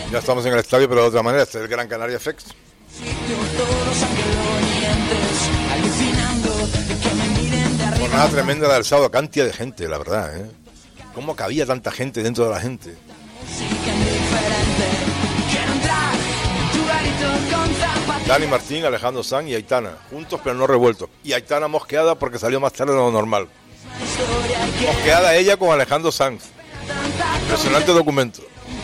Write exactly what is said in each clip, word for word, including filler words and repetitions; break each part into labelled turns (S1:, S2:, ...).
S1: Ya estamos en el estadio, pero de otra manera. Este es el Gran Canaria F X. Jornada tremenda la del sábado, cantidad de gente, la verdad, ¿eh? ¿Cómo cabía tanta gente dentro de la gente? Dani Martín, Alejandro Sanz y Aitana, juntos pero no revueltos. Y Aitana mosqueada porque salió más tarde de lo normal. Mosqueada ella con Alejandro Sanz. Impresionante documento.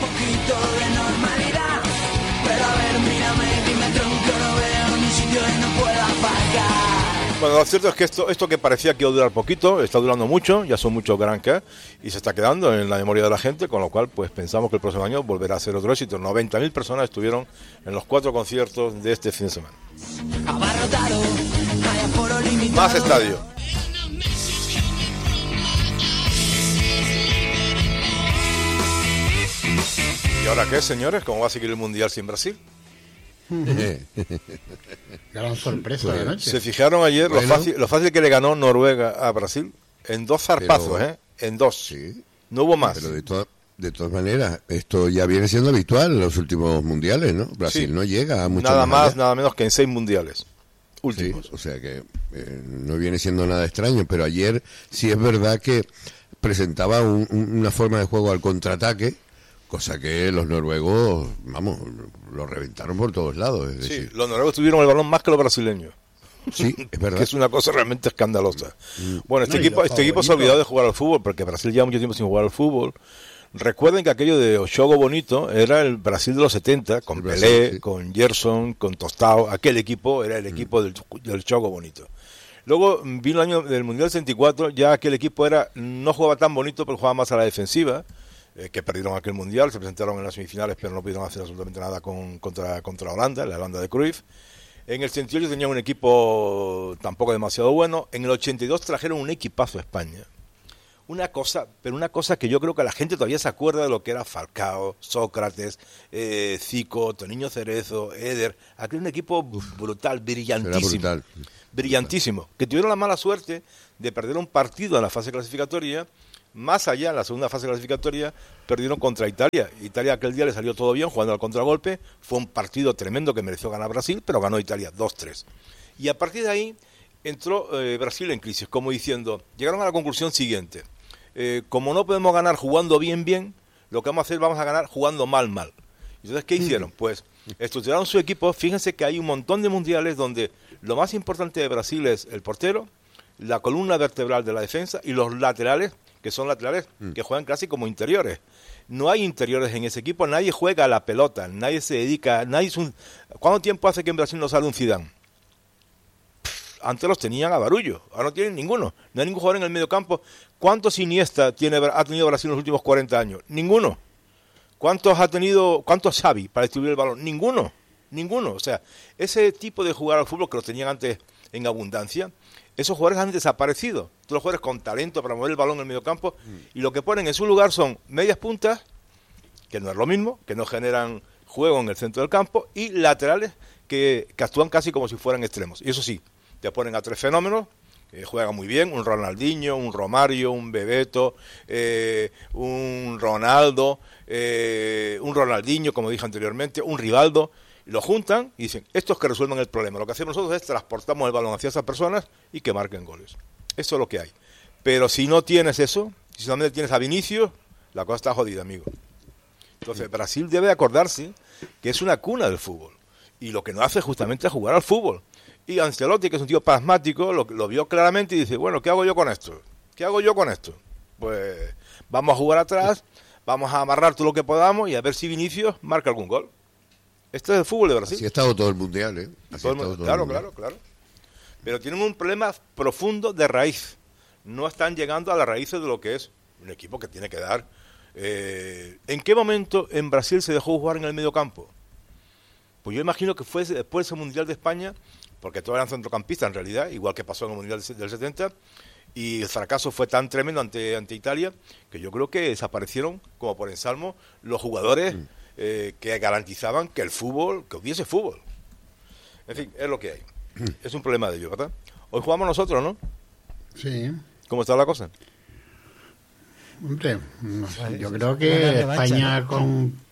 S1: Bueno, lo cierto es que esto, esto que parecía que iba a durar poquito, está durando mucho, ya son muchos Grand Prix y se está quedando en la memoria de la gente, con lo cual pues pensamos que el próximo año volverá a ser otro éxito. noventa mil personas estuvieron en los cuatro conciertos de este fin de semana. Más estadio. ¿Y ahora qué, señores? ¿Cómo va a seguir el Mundial sin Brasil?
S2: Gran sorpresa de noche.
S1: Se fijaron ayer bueno. lo, fácil, lo fácil que le ganó Noruega a Brasil en dos zarpazos, pero, ¿eh? En dos.
S3: Sí.
S1: No hubo más.
S3: Pero de, to- de todas maneras, esto ya viene siendo habitual en los últimos mundiales, ¿no? Brasil sí. no llega a mucho
S1: nada más,
S3: allá.
S1: nada menos que en seis mundiales últimos.
S3: Sí, o sea que eh, no viene siendo nada extraño, pero ayer sí es verdad que presentaba un, un, una forma de juego al contraataque. Cosa que los noruegos, vamos, lo reventaron por todos lados. Es decir.
S1: Sí, los noruegos tuvieron el balón más que los brasileños.
S3: Sí, es verdad.
S1: Que es una cosa realmente escandalosa. Mm. Bueno, este no, equipo este equipo se ha olvidado de jugar al fútbol, porque Brasil lleva mucho tiempo sin jugar al fútbol. Recuerden que aquello de Ochogo Bonito era el Brasil de los setenta, con Brasil, Pelé, sí. con Gerson, con Tostao. Aquel equipo era el equipo mm. del, del Chogo Bonito. Luego vino el año del Mundial sesenta y cuatro, ya aquel equipo era no jugaba tan bonito, pero jugaba más a la defensiva. Eh, que perdieron aquel mundial, se presentaron en las semifinales pero no pudieron hacer absolutamente nada con, contra, contra Holanda, la Holanda de Cruyff. En el setenta y ocho tenían un equipo tampoco demasiado bueno. En el ochenta y dos trajeron un equipazo a España. Una cosa, pero una cosa que yo creo que la gente todavía se acuerda de lo que era Falcao, Sócrates, eh, Zico, Toniño Cerezo, Eder. Aquel un equipo brutal, brillantísimo. Brutal. Brillantísimo. Que tuvieron la mala suerte de perder un partido en la fase clasificatoria. Más allá, en la segunda fase clasificatoria, perdieron contra Italia. Italia aquel día le salió todo bien, jugando al contragolpe. Fue un partido tremendo que mereció ganar Brasil, pero ganó Italia dos tres. Y a partir de ahí entró eh, Brasil en crisis, como diciendo, llegaron a la conclusión siguiente. Eh, como no podemos ganar jugando bien, bien, lo que vamos a hacer, vamos a ganar jugando mal, mal. Entonces, ¿qué hicieron? Pues estructuraron su equipo. Fíjense que hay un montón de mundiales donde lo más importante de Brasil es el portero, la columna vertebral de la defensa y los laterales, que son laterales mm. que juegan casi como interiores. No hay interiores en ese equipo, nadie juega a la pelota, nadie se dedica, nadie es un... ¿Cuánto tiempo hace que en Brasil no sale un Zidane? Pff, antes los tenían a barullo, ahora no tienen ninguno, no hay ningún jugador en el medio campo. ¿Cuántos Iniesta tiene, ha tenido Brasil en los últimos cuarenta años? Ninguno. ¿Cuántos ha tenido, cuántos Xavi para distribuir el balón? Ninguno, ninguno. O sea, ese tipo de jugar al fútbol que los tenían antes en abundancia, esos jugadores han desaparecido. Todos los jugadores con talento para mover el balón en el medio campo, mm. y lo que ponen en su lugar son medias puntas, que no es lo mismo, que no generan juego en el centro del campo, y laterales que, que actúan casi como si fueran extremos. Y eso sí, te ponen a tres fenómenos, que juegan muy bien, un Ronaldinho, un Romario, un Bebeto, eh, un Ronaldo, eh, un Ronaldinho, como dije anteriormente, un Rivaldo. Lo juntan y dicen, estos que resuelvan el problema. Lo que hacemos nosotros es transportamos el balón hacia esas personas y que marquen goles. Eso es lo que hay. Pero si no tienes eso, si solamente tienes a Vinicius, la cosa está jodida, amigo. Entonces, Brasil debe acordarse que es una cuna del fútbol. Y lo que no hace justamente es jugar al fútbol. Y Ancelotti, que es un tío pragmático, lo, lo vio claramente y dice, bueno, ¿qué hago yo con esto? ¿Qué hago yo con esto? Pues vamos a jugar atrás, vamos a amarrar todo lo que podamos y a ver si Vinicius marca algún gol. Este es el fútbol de Brasil.
S3: Así ha estado todo el mundial, ¿eh? Así
S1: todo el,
S3: todo
S1: claro,
S3: el
S1: claro, claro. Pero tienen un problema profundo de raíz. No están llegando a las raíces de lo que es un equipo que tiene que dar. Eh, ¿En qué momento en Brasil se dejó jugar en el medio campo? Pues yo imagino que fue después del Mundial de España, porque todos eran centrocampistas en realidad, igual que pasó en el Mundial del setenta, y el fracaso fue tan tremendo ante, ante Italia, que yo creo que desaparecieron, como por ensalmo, los jugadores... Mm. Eh, que garantizaban que el fútbol, que hubiese fútbol. En fin, es lo que hay. Es un problema de ellos, ¿verdad? Hoy jugamos nosotros, ¿no?
S2: Sí.
S1: ¿Cómo está la cosa?
S2: Hombre, no sé, yo creo que España con,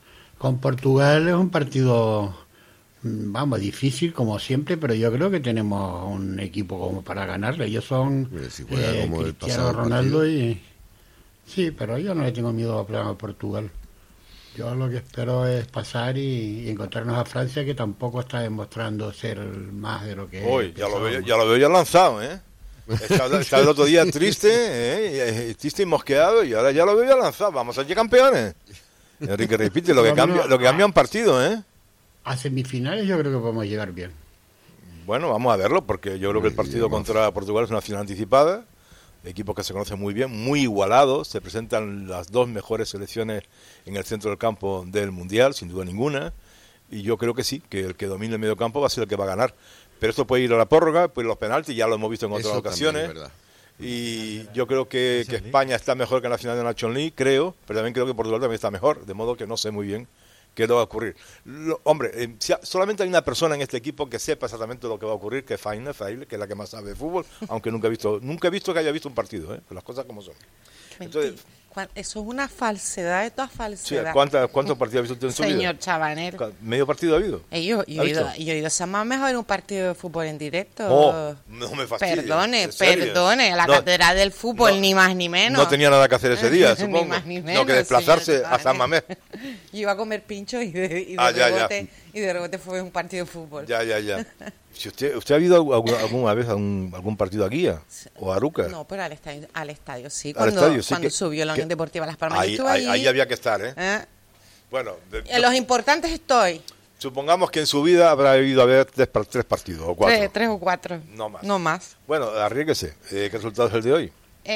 S2: Con Portugal es un partido, vamos, difícil como siempre, pero yo creo que tenemos un equipo como para ganarle. Ellos son
S3: Mira, si fuera
S2: eh,
S3: como el
S2: Cristiano
S3: pasado
S2: Ronaldo
S3: partido.
S2: y... Sí, pero yo no le tengo miedo a a Portugal. Yo lo que espero es pasar y, y encontrarnos a Francia, que tampoco está demostrando ser más de lo que
S1: Hoy, ya lo veo,
S2: pensábamos.
S1: ya lo veo ya lanzado, ¿eh? Estaba, estaba el otro día triste, ¿eh? Y- triste y mosqueado, y ahora ya lo veo ya lanzado. Vamos a ser campeones. Enrique repite, lo que cambia, lo que cambia un partido, ¿eh?
S2: A semifinales yo creo que podemos llegar bien.
S1: Bueno, vamos a verlo, porque yo creo que el partido contra Portugal es una final anticipada, equipos que se conocen muy bien, muy igualados, se presentan las dos mejores selecciones en el centro del campo del Mundial, sin duda ninguna, y yo creo que sí, que el que domine el medio campo va a ser el que va a ganar. Pero esto puede ir a la prórroga, puede ir a los penaltis, ya lo hemos visto en otras
S3: Eso
S1: ocasiones.
S3: también es verdad.
S1: Y yo creo que, que España está mejor que en la final de Nations League, creo, pero también creo que Portugal también está mejor, de modo que no sé muy bien qué va a ocurrir. Lo- hombre, eh, si ha- solamente hay una persona en este equipo que sepa exactamente lo que va a ocurrir, que es Faina Fraile, que es la que más sabe de fútbol, aunque nunca he visto nunca he visto que haya visto un partido, ¿eh? Pues las cosas como son. Entonces,
S4: Mentira. Cuan- Eso es una falsedad de todas
S1: sí,
S4: falsedades.
S1: ¿cuántas- ¿cuántos partidos ha visto usted en su vida?
S4: Señor Chabanel.
S1: Ca- ¿Medio partido ha habido?
S4: Eh, yo, yo
S1: ¿Ha
S4: he ido,
S1: visto?
S4: yo he ido a San Mamés a ver un partido de fútbol en directo.
S1: Oh, no me fastidies,
S4: Perdone,
S1: ¿en serio?
S4: perdone, la
S1: No,
S4: catedral del fútbol,
S1: no,
S4: ni más ni menos.
S1: No tenía nada que hacer ese día,
S4: Ni
S1: supongo.
S4: más ni
S1: no,
S4: menos,
S1: que desplazarse
S4: señor
S1: a San Mamés.
S4: Chabanel. Yo iba a comer pinchos y de, y de
S1: Ah, ya, ya.
S4: rebote, y de rebote fue un partido de fútbol.
S1: Ya, ya, ya. Si usted, ¿Usted ha ido alguna, alguna vez a un, algún partido aquí a- o a Aruca?
S4: No, pero al estadio, al estadio sí.
S1: Al
S4: Cuando,
S1: estadio, sí,
S4: cuando
S1: que-
S4: subió la
S1: que-
S4: Unión Deportiva Las Palmas, yo
S1: Ahí,
S4: estuve
S1: ahí,
S4: allí.
S1: ahí había que estar, ¿eh?
S4: ¿Eh?
S1: Bueno, de-
S4: En los importantes estoy.
S1: supongamos que en su vida habrá ido a ver tres, par- tres partidos o cuatro.
S4: Tres, tres o cuatro.
S1: No más.
S4: No más.
S1: Bueno, arriesguese. Eh, ¿Qué resultado es el de hoy?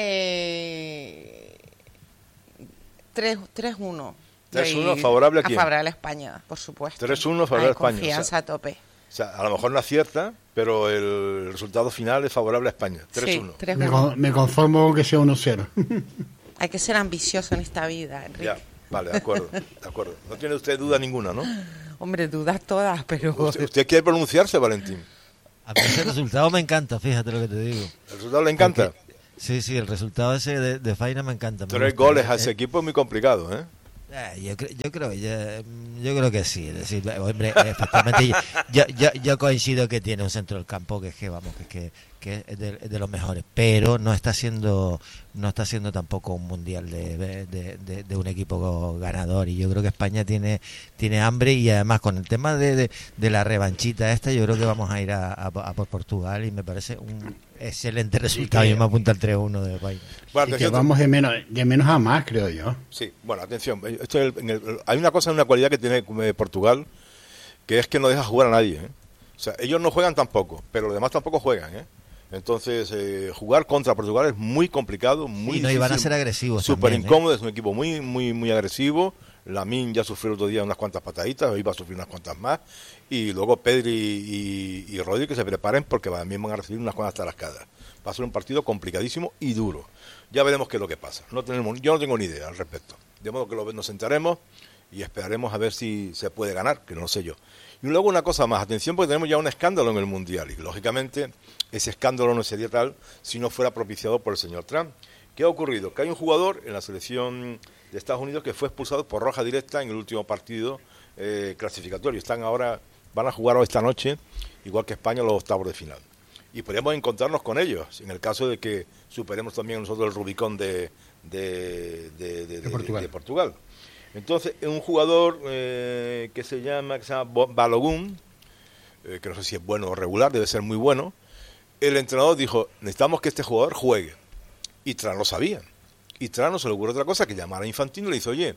S4: Eh, tres uno.
S1: tres
S4: Yo
S1: uno,
S4: ahí-
S1: ¿favorable a quién?
S4: favorable a España, por supuesto.
S1: tres uno, favorable
S4: Hay
S1: a España,
S4: Confianza
S1: o sea,
S4: a tope.
S1: O sea, a lo mejor no acierta, pero el resultado final es favorable a España. tres
S4: Sí,
S1: uno.
S4: tres
S2: Me,
S4: uno.
S2: con- me conformo con que sea uno cero.
S4: Hay que ser ambicioso en esta vida, Enrique.
S1: Ya, vale, de acuerdo, de acuerdo. No tiene usted duda ninguna, ¿no?
S4: Hombre, dudas todas, pero...
S1: ¿Usted, usted quiere pronunciarse, Valentín?
S5: A mí ese resultado me encanta, fíjate lo que te digo.
S1: ¿El resultado le encanta?
S5: Porque- sí, sí, el resultado ese de, de Faina me encanta. me
S1: Tres
S5: gusta.
S1: goles a
S5: Eh,
S1: ese equipo es muy complicado, ¿eh?
S5: Eh, yo, cre- yo creo yo, yo creo que sí, es decir, hombre, efectivamente yo, yo, yo coincido que tiene un centro del campo que es que vamos que es que, que es de, es de los mejores, pero no está siendo no está siendo tampoco un mundial de, de, de, de un equipo ganador, y yo creo que España tiene tiene hambre, y además con el tema de, de, de la revanchita esta, yo creo que vamos a ir a, a, a por Portugal, y me parece un excelente resultado.
S2: que-
S5: Yo me apunto al tres uno de España.
S1: Bueno,
S2: Y que
S1: atención.
S2: vamos de menos, de menos a más, creo yo.
S1: Sí, bueno, atención. Esto es el- en el- hay una cosa, una cualidad que tiene eh, Portugal, que es que no deja jugar a nadie, ¿eh? O sea, ellos no juegan tampoco, pero los demás tampoco juegan, ¿eh? Entonces, eh, jugar contra Portugal es muy complicado, muy
S5: Sí, no, y
S1: difícil,
S5: van a ser agresivos
S1: súper
S5: también, ¿eh?
S1: incómodo, es un equipo muy, muy, muy agresivo. Lamine ya sufrió el otro día unas cuantas pataditas, hoy va a sufrir unas cuantas más. Y luego Pedri y, y Rodri que se preparen, porque también van a recibir unas cuantas tarascadas. Va a ser un partido complicadísimo y duro. Ya veremos qué es lo que pasa. No tenemos, yo no tengo ni idea al respecto. De modo que lo, nos sentaremos y esperaremos a ver si se puede ganar, que no lo sé yo. Y luego una cosa más, atención, porque tenemos ya un escándalo en el Mundial, y lógicamente ese escándalo no sería tal si no fuera propiciado por el señor Trump. ¿Qué ha ocurrido? Que hay un jugador en la selección de Estados Unidos que fue expulsado por roja directa en el último partido eh, clasificatorio. Están ahora, van a jugar hoy esta noche, igual que España, los octavos de final. Y podríamos encontrarnos con ellos, en el caso de que superemos también nosotros el Rubicón de, de, de, de,
S2: De Portugal.
S1: de Portugal. Entonces, un jugador eh, que se llama, que se llama Bo- Balogun, eh, que no sé si es bueno o regular, debe ser muy bueno, el entrenador dijo, necesitamos que este jugador juegue. Y Tran lo sabía. Y Tran no se le ocurrió otra cosa que llamar a Infantino y le dice, oye,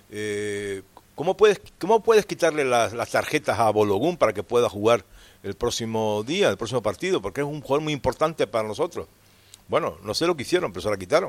S1: eh, ¿cómo, puedes, ¿cómo puedes quitarle las, las tarjetas a Balogun para que pueda jugar el próximo día, el próximo partido? Porque es un jugador muy importante para nosotros. Bueno, no sé lo que hicieron, pero se la quitaron.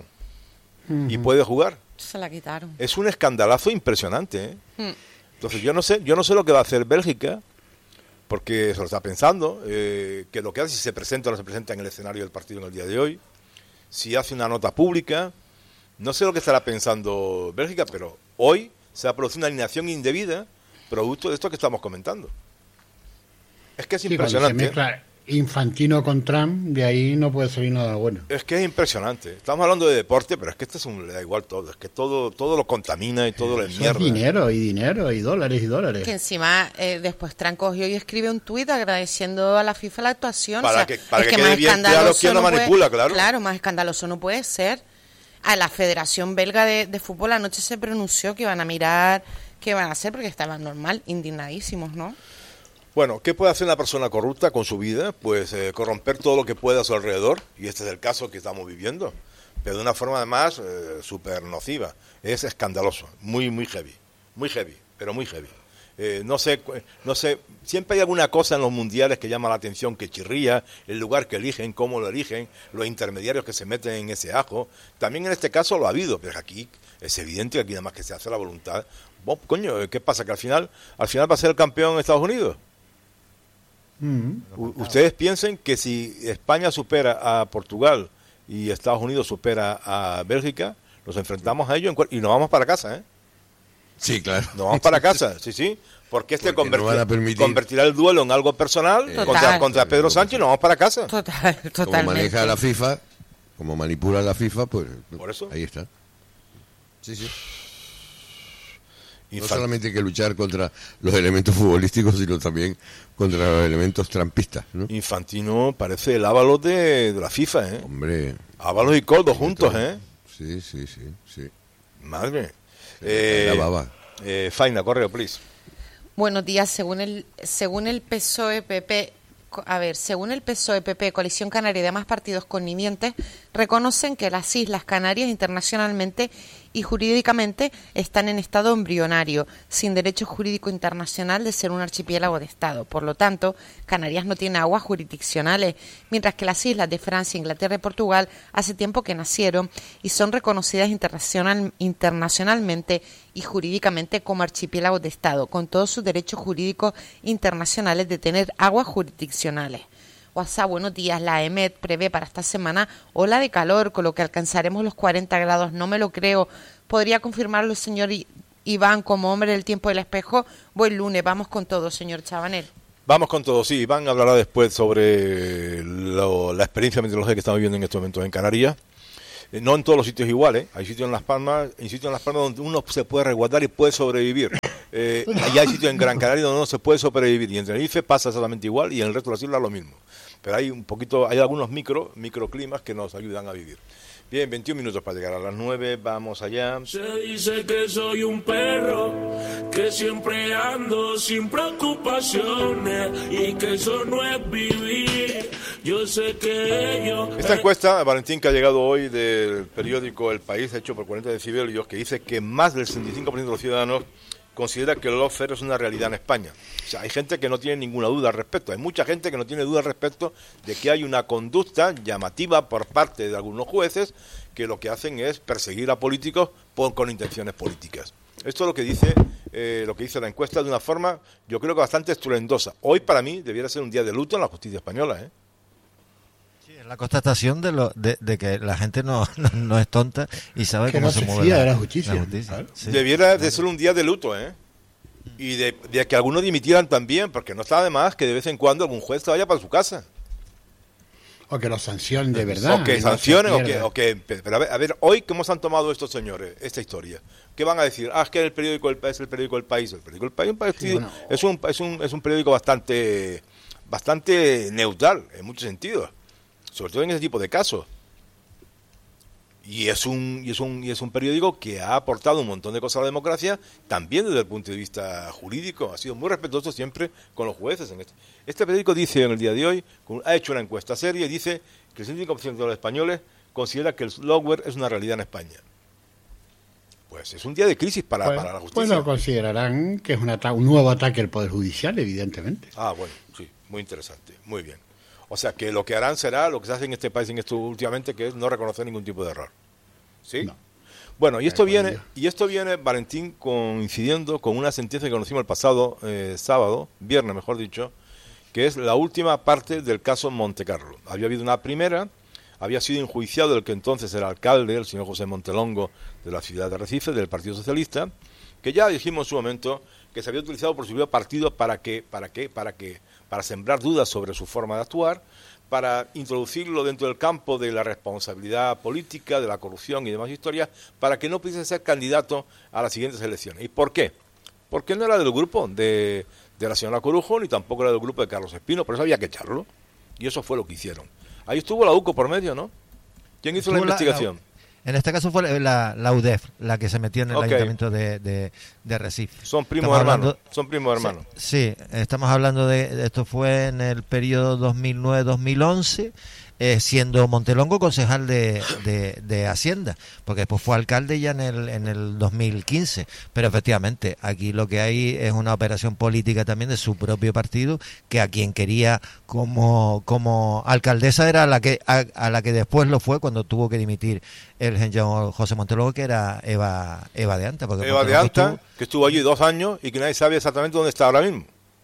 S1: Y puede jugar.
S4: Se la quitaron.
S1: Es un escandalazo impresionante, ¿eh?
S4: Mm.
S1: Entonces yo no sé, yo no sé lo que va a hacer Bélgica, porque se lo está pensando, eh, que lo que hace, si se presenta o no se presenta en el escenario del partido en el día de hoy, si hace una nota pública, no sé lo que estará pensando Bélgica, pero hoy se ha producido una alineación indebida producto de esto que estamos comentando. Es que es
S2: Sí, cuando se
S1: impresionante.
S2: mezcla, Infantino con Trump, de ahí no puede salir nada bueno.
S1: Es que es impresionante. Estamos hablando de deporte, pero es que este es un, le da igual todo. Es que todo todo lo contamina y todo le mierda.
S2: Es dinero y dinero y dólares y dólares.
S4: Que encima eh, después Trump cogió y escribe un tuit agradeciendo a la FIFA la actuación.
S1: Para
S4: o sea,
S1: que, para
S4: es
S1: que,
S4: que
S1: quede
S4: más
S1: bien
S4: escandaloso
S1: claro quién lo
S4: no
S1: manipula,
S4: puede,
S1: claro.
S4: Claro, más escandaloso no puede ser. A la Federación Belga de, de Fútbol anoche se pronunció que iban a mirar qué van a hacer porque estaban normal, indignadísimos, ¿no?
S1: Bueno, ¿qué puede hacer una persona corrupta con su vida? Pues eh, corromper todo lo que pueda a su alrededor, y este es el caso que estamos viviendo, pero de una forma además eh, súper nociva. Es escandaloso, muy, muy heavy, muy heavy, pero muy heavy. Eh, no sé, no sé, siempre hay alguna cosa en los mundiales que llama la atención, que chirría, el lugar que eligen, cómo lo eligen, los intermediarios que se meten en ese ajo. También en este caso lo ha habido, pero aquí es evidente que aquí nada más que se hace la voluntad. Bon, coño, ¿qué pasa? ¿Que al final, al final va a ser el campeón Estados Unidos?
S2: Mm.
S1: Ustedes piensen que si España supera a Portugal y Estados Unidos supera a Bélgica, nos enfrentamos a ellos en y nos vamos para casa, ¿eh?
S3: Sí, claro.
S1: Nos vamos para casa, sí, sí. Porque este
S3: Porque no
S1: convertir-
S3: van a permitir-
S1: convertirá el duelo en algo personal
S3: Total.
S1: contra, contra Pedro Sánchez y nos vamos para casa.
S4: Total,
S3: Como
S4: totalmente.
S3: maneja la FIFA, como manipula la FIFA, pues
S1: Por eso.
S3: ahí está. Sí, sí. No
S1: Infan-
S3: solamente hay que luchar contra los elementos futbolísticos, sino también contra los elementos trampistas, ¿no?
S1: Infantino parece el Ábalos de, de la FIFA, ¿eh?
S3: Hombre.
S1: Ábalos y Coldo juntos, ¿eh?
S3: Sí, sí, sí, sí.
S1: Madre.
S3: Eh, la baba.
S1: Eh, Faina, correo, please.
S4: Buenos días. Según el según el P S O E-P P, a ver, según el P S O E-P P, Coalición Canaria y demás partidos connivientes reconocen que las Islas Canarias internacionalmente y jurídicamente están en estado embrionario, sin derecho jurídico internacional de ser un archipiélago de Estado. Por lo tanto, Canarias no tiene aguas jurisdiccionales, mientras que las islas de Francia, Inglaterra y Portugal hace tiempo que nacieron y son reconocidas internacional, internacionalmente y jurídicamente como archipiélagos de Estado, con todos sus derechos jurídicos internacionales de tener aguas jurisdiccionales. WhatsApp, buenos días. La E M E D prevé para esta semana ola de calor, con lo que alcanzaremos los cuarenta grados. No me lo creo. ¿Podría confirmarlo el señor I- Iván como hombre del tiempo del espejo? Buen lunes. Vamos con todo, señor Chabanel.
S1: Vamos con todo, sí. Iván hablará después sobre lo- la experiencia meteorológica que estamos viviendo en estos momentos en Canarias. Eh, no en todos los sitios iguales. Hay sitios en Las Palmas, hay sitios en Las Palmas donde uno se puede resguardar y puede sobrevivir. Eh, y hay sitios en Gran Canaria donde no se puede sobrevivir. Y en Tenerife pasa exactamente igual y en el resto de las islas lo mismo. Pero hay un poquito, hay algunos micro, microclimas que nos ayudan a vivir. Bien, veintiún minutos para llegar a las nueve, vamos allá.
S6: Se dice que soy un perro, que siempre ando sin preocupaciones y que eso no es vivir. Yo sé que ellos...
S1: Esta encuesta, Valentín, que ha llegado hoy del periódico El País, hecho por cuarenta decibelios, que dice que más del sesenta y cinco por ciento de los ciudadanos considera que el lawfare es una realidad en España. O sea, hay gente que no tiene ninguna duda al respecto. Hay mucha gente que no tiene duda al respecto de que hay una conducta llamativa por parte de algunos jueces que lo que hacen es perseguir a políticos por, con intenciones políticas. Esto es lo que dice eh, lo que dice la encuesta de una forma, yo creo que bastante estruendosa. Hoy para mí debiera ser un día de luto en la justicia española, ¿eh?
S5: La constatación de, lo, de, de que la gente no, no, no es tonta y sabe
S2: Que
S5: cómo
S2: no
S5: se
S2: se
S5: mueve
S2: fía
S5: la,
S2: de la justicia.
S5: la justicia.
S2: Claro.
S5: Sí.
S1: Debiera de ser un día de luto, ¿eh? Y de, de que algunos dimitieran también, porque no está de más que de vez en cuando algún juez se vaya para su casa.
S2: O que los sancionen de verdad.
S1: O que
S2: y no se
S1: sancionen, o que,
S2: pierda.
S1: o que... Pero a ver, a ver, hoy, ¿cómo se han tomado estos señores esta historia? ¿Qué van a decir? Ah, es que el periódico El País es el periódico El País. El periódico El País un país-
S2: Sí, bueno.
S1: es, un, es, un, es un periódico bastante, bastante neutral, en muchos sentidos. Sobre todo en ese tipo de casos. Y es un y es un y es un periódico que ha aportado un montón de cosas a la democracia, también desde el punto de vista jurídico. Ha sido muy respetuoso siempre con los jueces. En este. este periódico dice en el día de hoy, con- ha hecho una encuesta seria y dice que el sesenta y cinco por ciento de los españoles considera que el lawfare es una realidad en España. Pues es un día de crisis para,
S2: Pues,
S1: para la
S2: pues
S1: justicia.
S2: lo considerarán que es un, ata- un nuevo ataque al Poder Judicial, evidentemente.
S1: Ah, bueno, sí, muy interesante, muy bien. O sea, que lo que harán será lo que se hace en este país en esto últimamente, que es no reconocer ningún tipo de error. ¿Sí?
S2: No.
S1: Bueno, y esto
S2: Eh,
S1: viene,
S2: bueno,
S1: y esto viene, Valentín, coincidiendo con una sentencia que conocimos el pasado eh, sábado, viernes mejor dicho, que es la última parte del caso Montecarlo. Había habido una primera, había sido enjuiciado el que entonces era alcalde, el señor José Montelongo, de la ciudad de Recife, del Partido Socialista, que ya dijimos en su momento que se había utilizado por su propio partido para que, para que, para que, para sembrar dudas sobre su forma de actuar, para introducirlo dentro del campo de la responsabilidad política, de la corrupción y demás historias, para que no pudiese ser candidato a las siguientes elecciones. ¿Y por qué? Porque no era del grupo de, de la señora Corujo, ni tampoco era del grupo de Carlos Espino, por eso había que echarlo. Y eso fue lo que hicieron. Ahí estuvo la U C O por medio, ¿no? ¿Quién hizo la investigación?
S5: La, la, en este caso fue la, la U D E F, la que se metió en el
S1: okay.
S5: ayuntamiento de, de, de Recife.
S1: Son primos hermanos. Son primos hermanos.
S5: Sí, sí, estamos hablando de, de esto fue en el periodo dos mil nueve dos mil once, eh, siendo Montelongo concejal de, de, de Hacienda, porque después fue alcalde ya en el, en el dos mil quince. Pero efectivamente, aquí lo que hay es una operación política también de su propio partido, que a quien quería como, como alcaldesa era la que a, a la que después lo fue cuando tuvo que dimitir el señor José Montelongo, que era Eva Eva de Anta. Porque
S1: Eva
S5: Montelongo
S1: de Anta,
S5: estuvo,
S1: que estuvo allí dos años y que nadie sabe exactamente dónde está ahora mismo.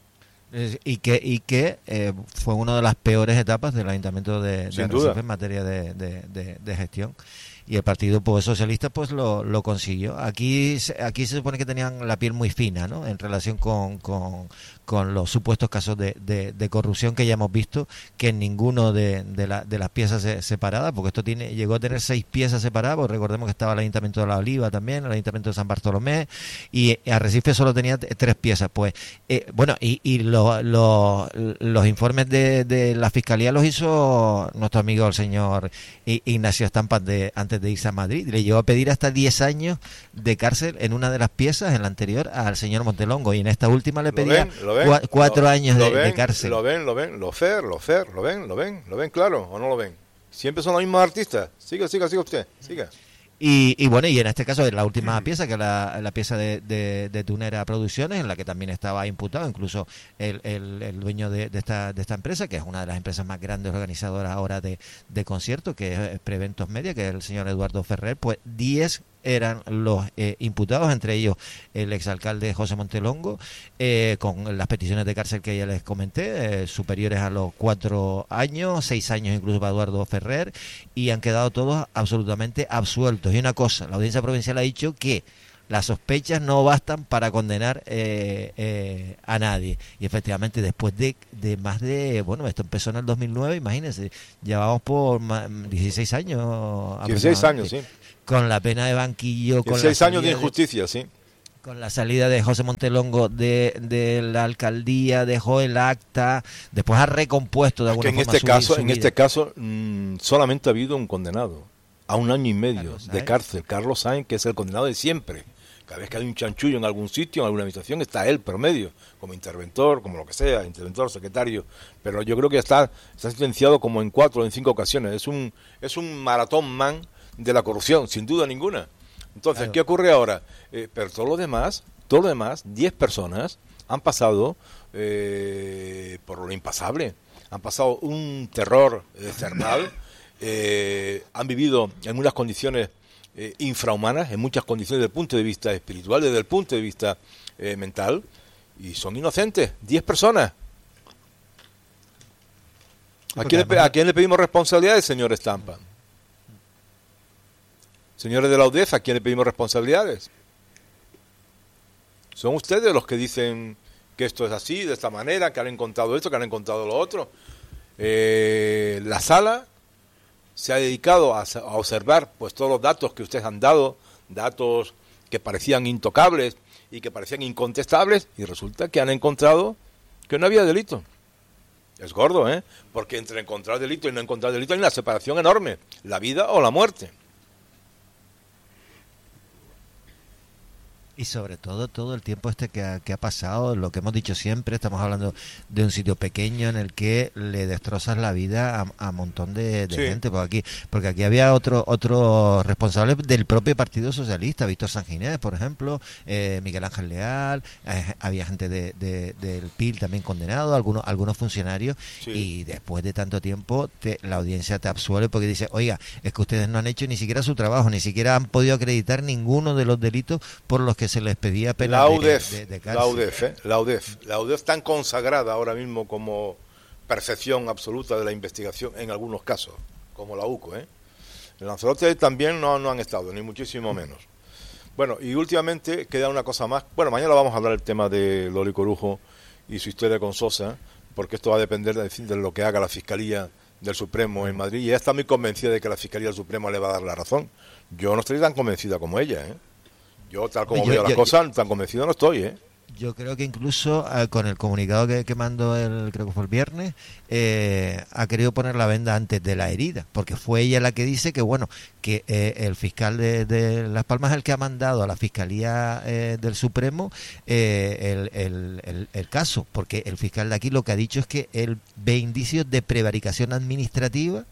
S5: Y que y que eh, fue una de las peores etapas del Ayuntamiento de, de Recife en materia de, de, de, de gestión. Y el Partido pues, Socialista pues lo, lo consiguió. Aquí aquí se supone que tenían la piel muy fina, ¿no? En relación con, con, con los supuestos casos de, de, de corrupción que ya hemos visto, que en ninguno de, de, la, de las piezas separadas, porque esto tiene llegó a tener seis piezas separadas, porque recordemos que estaba el Ayuntamiento de La Oliva también, el Ayuntamiento de San Bartolomé, y Arrecife solo tenía tres piezas. Pues eh, bueno, y, y lo, lo, los informes de, de la Fiscalía los hizo nuestro amigo el señor Ignacio Estampas de antes de irse a Madrid. Le llegó a pedir hasta diez años de cárcel en una de las piezas, en la anterior, al señor Montelongo, y en esta última le pedía
S1: ¿Lo ven?
S5: Cua, cuatro
S1: lo,
S5: años
S1: lo
S5: de,
S1: ven,
S5: de cárcel.
S1: Lo ven, lo ven, lo fer, lo fer, lo ven, lo ven, lo ven claro, o no lo ven. Siempre son los mismos artistas. Siga, siga, siga usted, siga.
S5: Y, y bueno, y en este caso es la última pieza, que es la, la pieza de, de, de Tunera Producciones, en la que también estaba imputado incluso el, el, el dueño de, de, esta, de esta empresa, que es una de las empresas más grandes organizadoras ahora de, de conciertos, que es Preventos Media, que es el señor Eduardo Ferrer. Pues diez eran los eh, imputados, entre ellos el exalcalde José Montelongo, eh, con las peticiones de cárcel que ya les comenté, eh, superiores a los cuatro años, seis años incluso para Eduardo Ferrer, y han quedado todos absolutamente absueltos. Y una cosa, la Audiencia Provincial ha dicho que las sospechas no bastan para condenar eh, eh, a nadie. Y efectivamente, después de, de más de... Bueno, esto empezó en el dos mil nueve, imagínense, llevamos por dieciséis años.
S1: dieciséis años, sí.
S5: Con la pena de banquillo. Con
S1: dieciséis años de injusticia, de, sí.
S5: Con la salida de José Montelongo de, de la alcaldía, dejó el acta, después ha recompuesto de alguna
S1: es que en
S5: forma
S1: este caso,
S5: su
S1: En este caso, mmm, solamente ha habido un condenado, a un año y medio de cárcel, Carlos Sainz, que es el condenado de siempre. Cada vez que hay un chanchullo en algún sitio, en alguna habitación, está él por medio, como interventor, como lo que sea, interventor, secretario. Pero yo creo que está, está sentenciado como en cuatro o en cinco ocasiones. Es un, es un maratón man de la corrupción, sin duda ninguna. Entonces, claro. ¿Qué ocurre ahora? Eh, pero todo lo demás, todo lo demás, diez personas han pasado eh, por lo impasable, han pasado un terror eh, infernal, eh, han vivido en unas condiciones eh, infrahumanas, en muchas condiciones desde el punto de vista espiritual, desde el punto de vista eh, mental, y son inocentes, diez personas. ¿A quién, le, ¿A quién le pedimos responsabilidades, señor Estampa? Señores de la U D E F, ¿a quién le pedimos responsabilidades? Son ustedes los que dicen que esto es así, de esta manera, que han encontrado esto, que han encontrado lo otro. Eh, la sala se ha dedicado a, a observar pues todos los datos que ustedes han dado, datos que parecían intocables y que parecían incontestables, y resulta que han encontrado que no había delito. Es gordo, ¿eh? Porque entre encontrar delito y no encontrar delito hay una separación enorme, la vida o la muerte.
S5: Y sobre todo, todo el tiempo este que ha, que ha pasado, lo que hemos dicho siempre, estamos hablando de un sitio pequeño en el que le destrozas la vida a un montón de, de sí. gente. Porque aquí, porque aquí había otro otro responsable del propio Partido Socialista, Víctor Sanginés, por ejemplo, eh, Miguel Ángel Leal, eh, había gente de, de, del P I L también condenado, algunos algunos funcionarios, sí. Y después de tanto tiempo te, la audiencia te absuelve porque dice, oiga, es que ustedes no han hecho ni siquiera su trabajo, ni siquiera han podido acreditar ninguno de los delitos por los que se les pedía pena
S1: la U D E F,
S5: de, de, de cárcel.
S1: La U D E F, ¿eh? La U D E F, la U D E F tan consagrada ahora mismo como perfección absoluta de la investigación en algunos casos, como la U C O, ¿eh? En Lanzarote también no, no han estado, ni muchísimo menos. Bueno, Bueno, y últimamente queda una cosa más. Bueno, mañana vamos a hablar del tema de Loli Corujo y su historia con Sosa, porque esto va a depender de, de lo que haga la Fiscalía del Supremo en Madrid, y ella está muy convencida de que la Fiscalía del Supremo le va a dar la razón. Yo no estoy tan convencida como ella, ¿eh? Yo, tal como yo, veo yo, las cosas, yo, tan convencido no estoy, ¿eh?
S5: Yo creo que incluso eh, con el comunicado que, que mandó el, creo que fue el viernes, eh, ha querido poner la venda antes de la herida, porque fue ella la que dice que, bueno, que eh, el fiscal de, de Las Palmas es el que ha mandado a la Fiscalía eh, del Supremo eh, el, el, el, el caso, porque el fiscal de aquí lo que ha dicho es que él ve indicios de prevaricación administrativa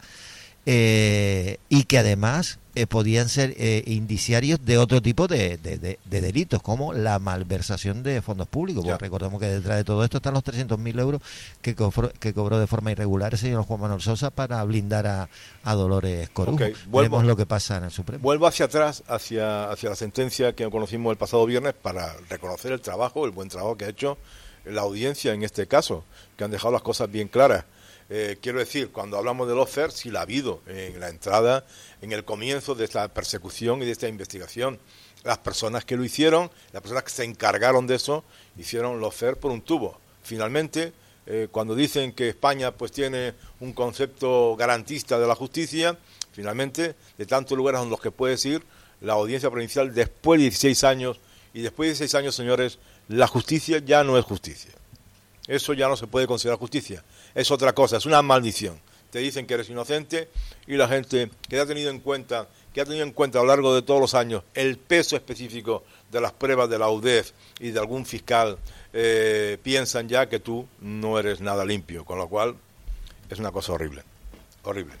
S5: eh, y que además eh, podían ser eh, indiciarios de otro tipo de, de, de, de delitos, como la malversación de fondos públicos. Porque recordemos que detrás de todo esto están los trescientos mil euros que cobró, que cobró de forma irregular el señor Juan Manuel Sosa para blindar a, a Dolores Corujo. Okay, vuelvo, Vemos lo que pasa en el Supremo.
S1: Vuelvo hacia atrás, hacia, hacia la sentencia que conocimos el pasado viernes, para reconocer el trabajo, el buen trabajo que ha hecho la audiencia en este caso, que han dejado las cosas bien claras. Eh, quiero decir, cuando hablamos de lawfare, sí la ha habido en la entrada, en el comienzo de esta persecución y de esta investigación. Las personas que lo hicieron, las personas que se encargaron de eso, hicieron lawfare por un tubo. Finalmente, eh, cuando dicen que España pues tiene un concepto garantista de la justicia, finalmente, de tantos lugares en los que puedes ir, la audiencia provincial, después de dieciséis años, y después de dieciséis años, señores, la justicia ya no es justicia. Eso ya no se puede considerar justicia. Es otra cosa, es una maldición. Te dicen que eres inocente y la gente que ha tenido en cuenta, que ha tenido en cuenta a lo largo de todos los años el peso específico de las pruebas de la U D E F y de algún fiscal, eh, piensan ya que tú no eres nada limpio, con lo cual es una cosa horrible, horrible.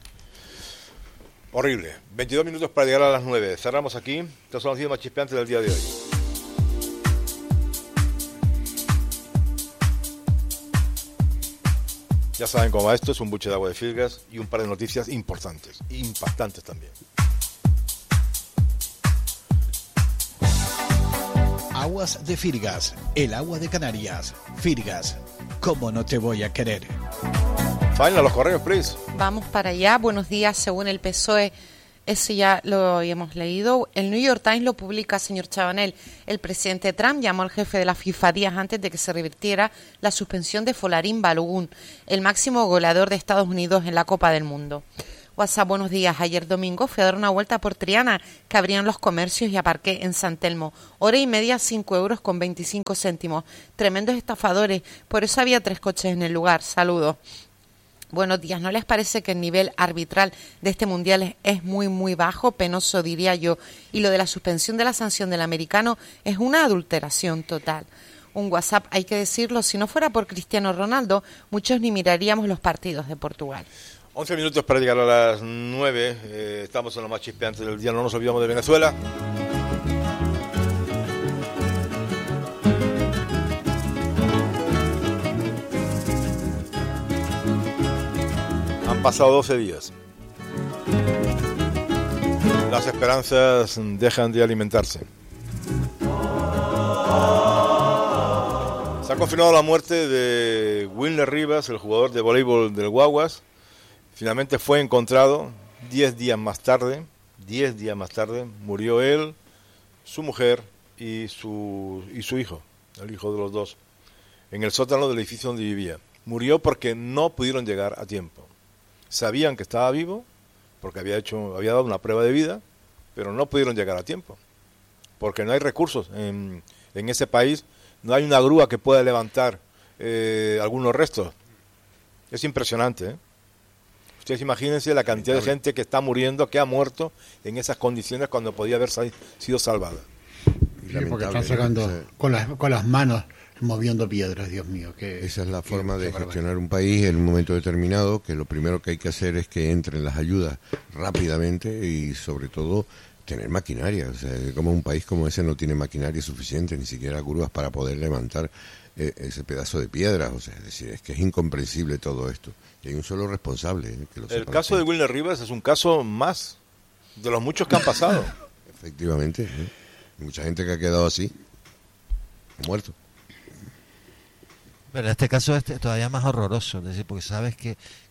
S1: Horrible. veintidós minutos para llegar a las nueve. Cerramos aquí. Estos son los días más chispeantes del día de hoy. Ya saben cómo va esto, es un buche de agua de Filgas y un par de noticias importantes, impactantes también.
S7: Aguas de Firgas, el agua de Canarias. Firgas, ¿cómo no te voy a querer?
S1: Faina, los correos, please.
S4: Vamos para allá. Buenos días. Según el P S O E, ese ya lo habíamos leído. El New York Times lo publica, señor Chabanel. El presidente Trump llamó al jefe de la FIFA días antes de que se revirtiera la suspensión de Folarín Balogun, el máximo goleador de Estados Unidos en la Copa del Mundo. WhatsApp, buenos días. Ayer domingo fui a dar una vuelta por Triana, que abrían los comercios, y aparqué en San Telmo. Hora y media, cinco euros con veinticinco céntimos. Tremendos estafadores. Por eso había tres coches en el lugar. Saludos. Buenos días. ¿No les parece que el nivel arbitral de este mundial es, es muy, muy bajo? Penoso, diría yo. Y lo de la suspensión de la sanción del americano es una adulteración total. Un WhatsApp, hay que decirlo, si no fuera por Cristiano Ronaldo, muchos ni miraríamos los partidos de Portugal.
S1: once minutos para llegar a las nueve. Eh, estamos en lo más chispeante del día. No nos olvidamos de Venezuela. Han pasado doce días. Las esperanzas dejan de alimentarse. Se ha confirmado la muerte de Wilner Rivas, el jugador de voleibol del Guaguas. Finalmente fue encontrado diez días más tarde. Diez días más tarde murió él, su mujer y su, y su hijo, el hijo de los dos, en el sótano del edificio donde vivía. Murió porque no pudieron llegar a tiempo. Sabían que estaba vivo porque había hecho, había dado una prueba de vida, pero no pudieron llegar a tiempo porque no hay recursos en, en ese país. No hay una grúa que pueda levantar eh, algunos restos. Es impresionante, ¿eh? Ustedes imagínense la cantidad de gente que está muriendo, que ha muerto en esas condiciones cuando podía haber sido salvada.
S2: Sí, porque están sacando con las, con las manos, moviendo piedras, Dios mío. Que,
S3: Esa es la
S2: que,
S3: forma
S2: que
S3: de
S2: barbaridad.
S3: gestionar un país en un momento determinado, que lo primero que hay que hacer es que entren las ayudas rápidamente y sobre todo tener maquinaria. O sea, como un país como ese no tiene maquinaria suficiente, ni siquiera grúas para poder levantar eh, ese pedazo de piedras. O sea, es decir, es que es incomprensible todo esto. Y hay un solo responsable. ¿eh? Que lo
S1: El caso de Wilner Rivas es un caso más de los muchos que han pasado.
S3: Efectivamente. ¿eh? Mucha gente que ha quedado así, muerto.
S5: Pero en este caso es todavía más horroroso, es decir, porque sabes que,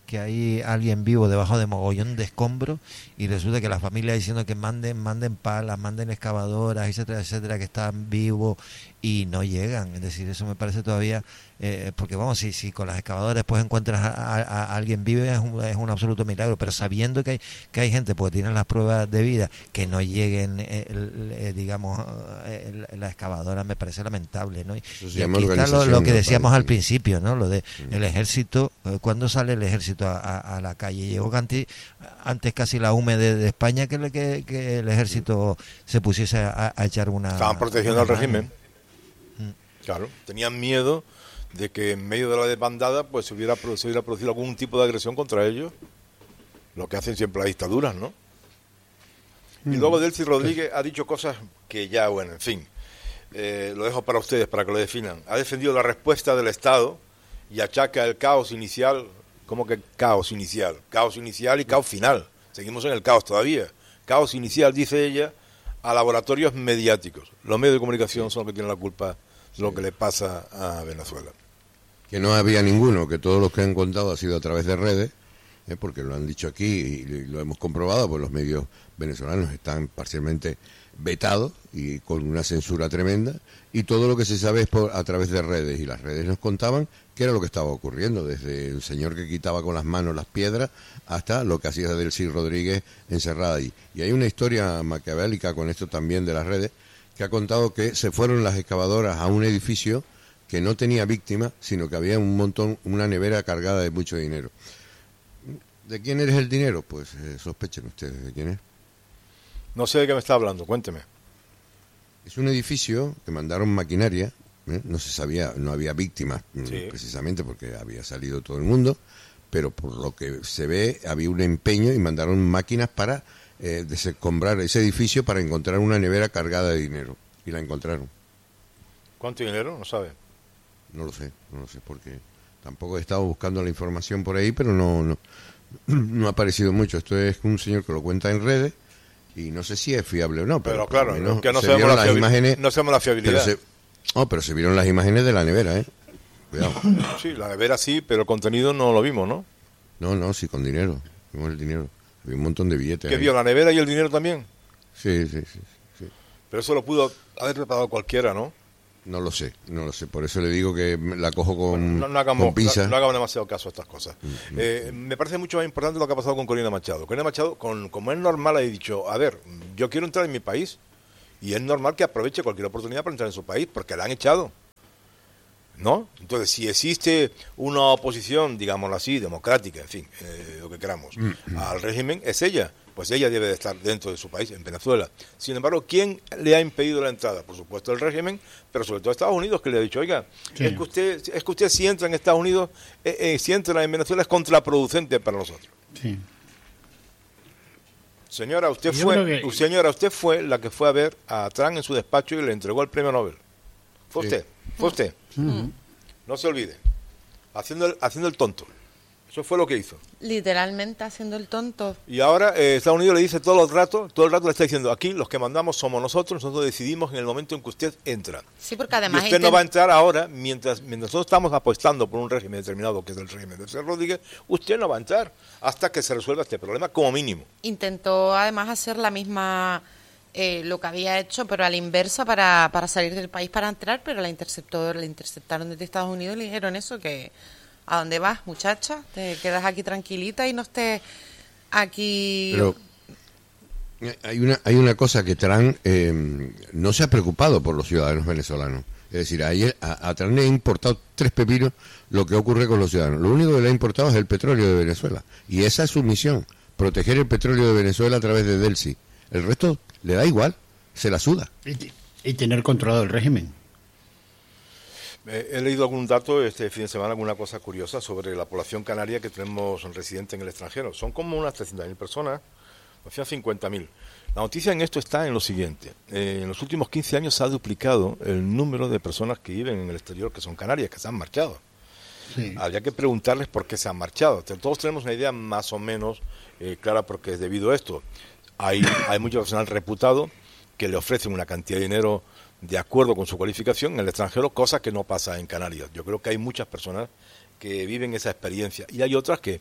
S5: que hay alguien vivo debajo de mogollón de escombros y resulta que la familia diciendo que manden manden palas, manden excavadoras, etcétera, etcétera, que están vivos y no llegan. Es decir, eso me parece todavía, eh, porque vamos, si, si con las excavadoras después encuentras a, a, a alguien vivo es un, es un absoluto milagro, pero sabiendo que hay que hay gente porque tienen las pruebas de vida que no lleguen, eh, eh, digamos, eh, la excavadora, me parece lamentable, ¿no? Y, y aquí está lo, lo que decíamos al principio, ¿no? Lo de el ejército, ¿cuándo sale el ejército a, a, a la calle? Llegó antes, antes casi la U M E de, de España que, que, que el ejército se pusiese a, a echar una...
S1: Estaban protegiendo al régimen.
S5: Mm.
S1: Claro, tenían miedo de que en medio de la desbandada pues se hubiera, se hubiera producido algún tipo de agresión contra ellos, lo que hacen siempre las dictaduras, ¿no? Mm. Y luego Delcy Rodríguez ha dicho cosas que ya, bueno, en fin, eh, lo dejo para ustedes, para que lo definan. Ha defendido la respuesta del Estado y achaca el caos inicial. ¿Cómo que caos inicial? Caos inicial y caos final. Seguimos en el caos todavía. Caos inicial, dice ella, a laboratorios mediáticos. Los medios de comunicación son los que tienen la culpa de lo que le pasa a Venezuela.
S3: Que no había ninguno, que todos los que han contado ha sido a través de redes, eh, porque lo han dicho aquí y lo hemos comprobado, pues los medios venezolanos están parcialmente vetados y con una censura tremenda, y todo lo que se sabe es por a través de redes, y las redes nos contaban qué era lo que estaba ocurriendo, desde el señor que quitaba con las manos las piedras hasta lo que hacía Delcy Rodríguez encerrada allí. Y hay una historia maquiavélica con esto también de las redes, que ha contado que se fueron las excavadoras a un edificio que no tenía víctimas, sino que había un montón, una nevera cargada de mucho dinero. ¿De quién eres el dinero? Pues eh, sospechen ustedes de quién es.
S1: No sé de qué me está hablando, cuénteme.
S3: Es un edificio que mandaron maquinaria, ¿eh? No se sabía, no había víctimas,
S1: Sí.
S3: precisamente porque había salido todo el mundo, pero por lo que se ve había un empeño y mandaron máquinas para eh, desescombrar ese edificio para encontrar una nevera cargada de dinero, y la encontraron.
S1: ¿Cuánto dinero? No sabe.
S3: No lo sé, no lo sé, porque tampoco he estado buscando la información por ahí, pero no, no, no ha aparecido mucho. Esto es un señor que lo cuenta en redes, y no sé si es fiable o no, pero,
S1: Pero claro,
S3: menos
S1: es que no
S3: se
S1: sabemos
S3: vieron
S1: la,
S3: las
S1: fiabil-
S3: imágenes,
S1: no sabemos la fiabilidad.
S3: pero se, oh, pero se vieron las imágenes de la nevera, ¿eh? Cuidado.
S1: Sí, la nevera sí, pero el contenido no lo vimos, ¿no?
S3: No, no, sí, con dinero, vimos el dinero, había un montón de billetes.
S1: ¿Qué
S3: ahí.
S1: vio, la nevera y el dinero también?
S3: Sí, sí, sí, sí.
S1: Pero eso lo pudo haber preparado cualquiera, ¿no?
S3: No lo sé, no lo sé, por eso le digo que me- la cojo con,
S1: Bueno, no, no hagamos,
S3: con pinza.
S1: no, no hagamos demasiado caso a estas cosas. Eh, me parece mucho más importante lo que ha pasado con Corina Machado. Corina Machado, con, como es normal, ha dicho, a ver, yo quiero entrar en mi país, y es normal que aproveche cualquier oportunidad para entrar en su país, porque la han echado, ¿no? Entonces, si existe una oposición, digámoslo así, democrática, en fin, eh, lo que queramos, al régimen, es ella. Pues ella debe de estar dentro de su país, en Venezuela. Sin embargo, ¿quién le ha impedido la entrada? Por supuesto el régimen, pero sobre todo Estados Unidos, que le ha dicho, oiga,
S2: Sí.
S1: es que usted es que usted si entra en Estados Unidos, eh, eh, si entra en Venezuela es contraproducente para nosotros.
S2: Sí.
S1: Señora, usted
S2: Yo
S1: fue,
S2: creo que-
S1: señora, usted fue la que fue a ver a Trump en su despacho y le entregó el premio Nobel. Fue
S3: Sí.
S1: usted, fue usted.
S2: Mm.
S1: No se olvide. Haciendo el, haciendo el tonto. Eso fue lo que hizo.
S4: Literalmente haciendo el tonto.
S1: Y ahora eh, Estados Unidos le dice todo el rato, todo el rato le está diciendo, aquí los que mandamos somos nosotros, nosotros decidimos en el momento en que usted entra.
S4: Sí, porque además...
S1: y usted
S4: intent-
S1: no va a entrar ahora, mientras, mientras nosotros estamos apostando por un régimen determinado, que es el régimen de Delcy Rodríguez, usted no va a entrar hasta que se resuelva este problema, como mínimo.
S4: Intentó además hacer la misma... eh, lo que había hecho, pero a la inversa para, para salir del país para entrar, pero la interceptó, la interceptaron desde Estados Unidos y le dijeron eso, que ¿a dónde vas, muchacha? Te quedas aquí tranquilita y no estés aquí...
S3: Pero eh, hay una hay una cosa que Trump eh, no se ha preocupado por los ciudadanos venezolanos. Es decir, a, él- a, a Trump le ha importado tres pepinos lo que ocurre con los ciudadanos. Lo único que le ha importado es el petróleo de Venezuela. Y esa es su misión, proteger el petróleo de Venezuela a través de Delcy. El resto le da igual, se la suda.
S2: Y, y tener controlado el régimen.
S1: Eh, he leído algún dato este fin de semana, alguna cosa curiosa sobre la población canaria que tenemos residente en el extranjero. Son como unas trescientas mil personas, o sea, cincuenta mil. La noticia en esto está en lo siguiente. Eh, en los últimos quince años se ha duplicado el número de personas que viven en el exterior, que son canarias, que se han marchado.
S2: Sí.
S1: Habría que preguntarles por qué se han marchado. Todos tenemos una idea más o menos eh, clara porque es debido a esto. Hay, hay mucho personal reputado que le ofrecen una cantidad de dinero de acuerdo con su cualificación en el extranjero, cosa que no pasa en Canarias. Yo creo que hay muchas personas que viven esa experiencia y hay otras que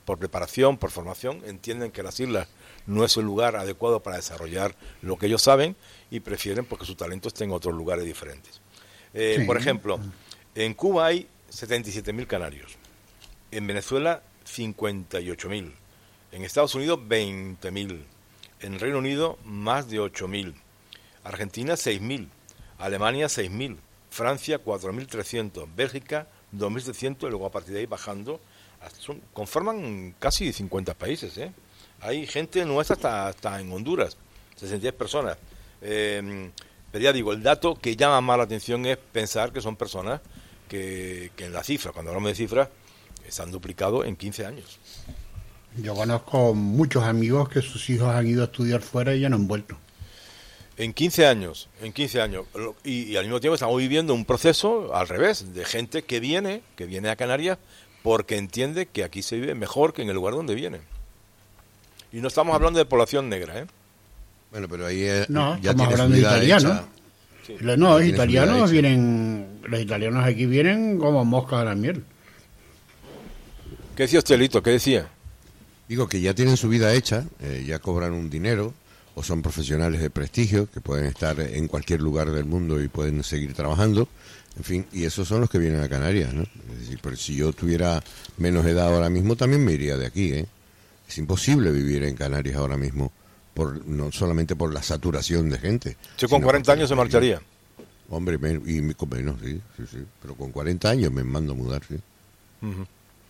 S1: por preparación, por formación, entienden que las islas no es el lugar adecuado para desarrollar lo que ellos saben y prefieren porque su talento esté en otros lugares diferentes. Eh, sí. Por ejemplo, en Cuba hay setenta y siete mil canarios, en Venezuela cincuenta y ocho mil, en Estados Unidos veinte mil, en Reino Unido más de ocho mil, Argentina seis mil, Alemania seis mil, Francia cuatro mil trescientos, Bélgica dos mil setecientos y luego a partir de ahí bajando, son, conforman casi cincuenta países, ¿eh? Hay gente nuestra hasta, hasta en Honduras, sesenta y diez personas. Eh, pero ya digo, el dato que llama más la atención es pensar que son personas que, que en la cifra, cuando hablamos de cifras, se han duplicado en quince años.
S2: Yo conozco muchos amigos que sus hijos han ido a estudiar fuera y ya no han vuelto.
S1: En quince años, en quince años. Y, y al mismo tiempo estamos viviendo un proceso al revés, de gente que viene, que viene a Canarias porque entiende que aquí se vive mejor que en el lugar donde viene. Y no estamos hablando de población negra, ¿eh?
S3: Bueno, pero ahí es,
S2: no,
S3: ya
S2: estamos hablando de italianos.
S1: Sí.
S2: No, los italianos vienen, los italianos aquí vienen como moscas a la miel.
S1: ¿Qué decía usted, Lito? ¿Qué decía?
S3: Digo que ya tienen su vida hecha, eh, ya cobran un dinero, o son profesionales de prestigio, que pueden estar en cualquier lugar del mundo y pueden seguir trabajando, en fin, y esos son los que vienen a Canarias, ¿no? Es decir, pero si yo tuviera menos edad ahora mismo, también me iría de aquí, ¿eh? Es imposible vivir en Canarias ahora mismo, por no solamente por la saturación de gente.
S1: Yo con cuarenta años se marcharía.
S3: Hombre, men, y con menos, sí, sí, sí, pero con cuarenta años me mando a mudar, sí.
S1: Uh-huh.